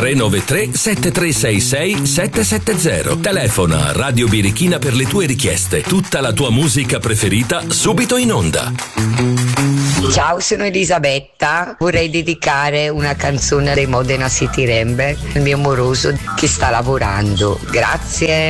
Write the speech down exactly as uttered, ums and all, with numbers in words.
tre nove tre sette tre sei sei sette sette zero. Telefona a Radio Birichina per le tue richieste. Tutta la tua musica preferita subito in onda. Ciao, sono Elisabetta. Vorrei dedicare una canzone dei Modena City Ramble al mio amoroso che sta lavorando. Grazie.